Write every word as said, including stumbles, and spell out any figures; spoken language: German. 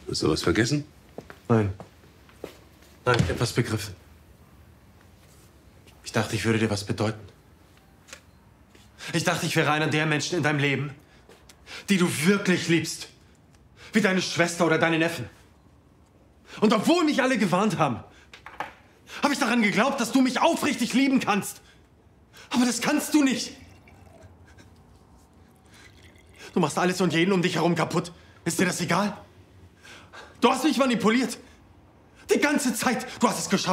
Hast du was vergessen? Nein. Nein, ich hab was begriffen. Ich dachte, ich würde dir was bedeuten. Ich dachte, ich wäre einer der Menschen in deinem Leben, die du wirklich liebst. Wie deine Schwester oder deine Neffen. Und obwohl mich alle gewarnt haben, habe ich daran geglaubt, dass du mich aufrichtig lieben kannst. Aber das kannst du nicht. Du machst alles und jeden um dich herum kaputt. Ist dir das egal? Du hast mich manipuliert. Die ganze Zeit. Du hast es geschafft.